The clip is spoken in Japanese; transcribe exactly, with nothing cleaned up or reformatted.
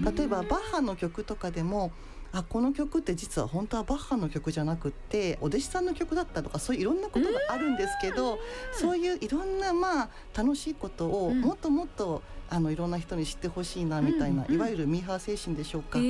例えばバッハの曲とかでも、あ、この曲って実は本当はバッハの曲じゃなくってお弟子さんの曲だったとか、そういういろんなことがあるんですけど、そういういろんなまあ楽しいことをもっともっとあのいろんな人に知ってほしいなみたいな、いわゆるミーハー精神でしょうか、